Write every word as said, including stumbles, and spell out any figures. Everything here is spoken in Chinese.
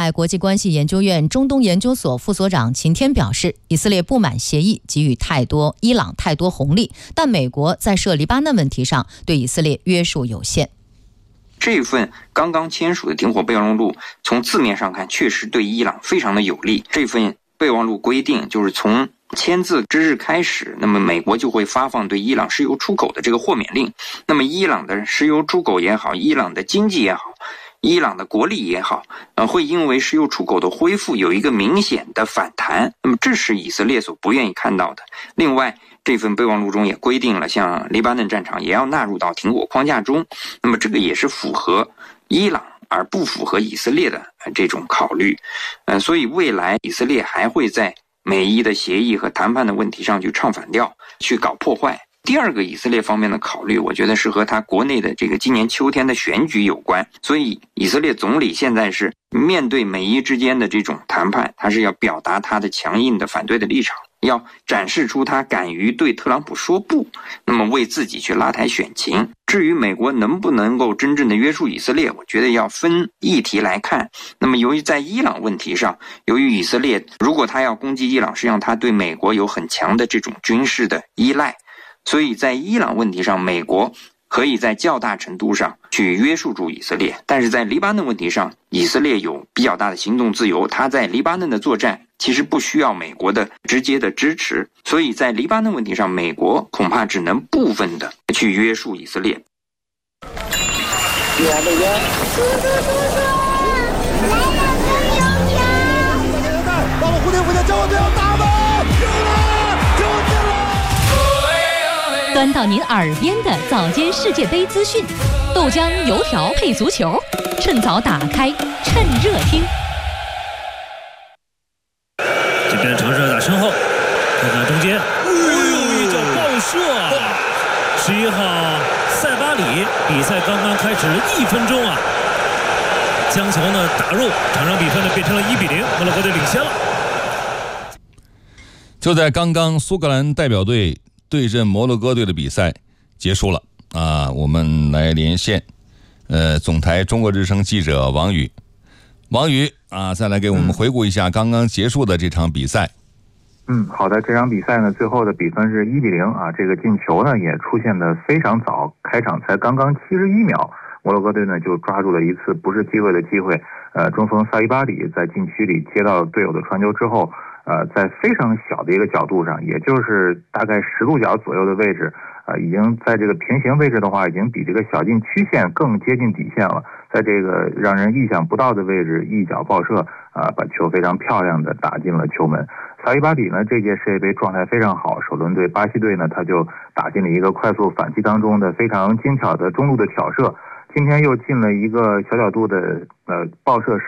海国际关系研究院中东研究所副所长秦天表示，以色列不满协议给予太多伊朗太多红利，但美国在涉黎巴嫩问题上对以色列约束有限。 这份刚刚签署的停火备忘录，从字面上看确实对伊朗非常的有利。这份备忘录规定，就是从签字之日开始，那么美国就会发放对伊朗石油出口的这个豁免令。那么伊朗的石油出口也好，伊朗的经济也好，伊朗的国力也好，呃，会因为石油出口的恢复有一个明显的反弹。那么这是以色列所不愿意看到的。另外，这份备忘录中也规定了，像黎巴嫩战场也要纳入到停火框架中。那么这个也是符合伊朗而不符合以色列的这种考虑。呃，所以未来以色列还会在美伊的协议和谈判的问题上去唱反调，去搞破坏。第二个以色列方面的考虑，我觉得是和他国内的这个今年秋天的选举有关。所以以色列总理现在是面对美伊之间的这种谈判，他是要表达他的强硬的反对的立场，要展示出他敢于对特朗普说不，那么为自己去拉抬选情。至于美国能不能够真正的约束以色列，我觉得要分议题来看。那么由于在伊朗问题上，由于以色列如果他要攻击伊朗，实际上他对美国有很强的这种军事的依赖，所以在伊朗问题上，美国可以在较大程度上去约束住以色列。但是在黎巴嫩问题上，以色列有比较大的行动自由，他在黎巴嫩的作战其实不需要美国的直接的支持，所以在黎巴嫩问题上，美国恐怕只能部分的去约束以色列。 叔叔叔叔，来了公牛球！ 爸爸蝴蝶蝴蝶，叫我不要打吧！救了，救进了！ 端到您耳边的早间世界杯资讯，豆浆油条配足球，趁早打开，趁热听。 这边尝试打身后，看看中间，哎呦，一脚爆射！十一号塞巴里，比赛刚刚开始一分钟啊，将球呢打入，场上比分呢变成了一比零，摩洛哥队领先了。 就在刚刚，苏格兰代表队对阵摩洛哥队的比赛结束了啊，我们来连线，呃，总台中国之声记者王宇，王宇啊，再来给我们回顾一下刚刚结束的这场比赛。 嗯，好的，这场比赛呢，最后的比分是一比零啊，这个进球呢也出现的非常早，开场才刚刚七十一秒，摩洛哥队呢就抓住了一次不是机会的机会，呃，中锋萨伊巴里在禁区里接到队友的传球之后，呃，在非常小的一个角度上，也就是大概十度角左右的位置，呃，已经在这个平行位置的话，已经比这个小禁区线更接近底线了。在这个让人意想不到的位置一脚爆射，啊、呃，把球非常漂亮的打进了球门。萨伊巴里呢，这届世界杯状态非常好，首轮对巴西队呢，他就打进了一个快速反击当中的非常精巧的中路的挑射。今天又进了一个小角度的呃爆射失